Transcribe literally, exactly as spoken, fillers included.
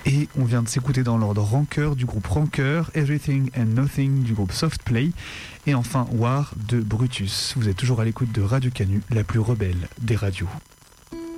Et on vient de s'écouter dans l'ordre Rancœur du groupe Rancœur, Everything and Nothing du groupe Softplay, et enfin War de Brutus. Vous êtes toujours à l'écoute de Radio Canu, la plus rebelle des radios.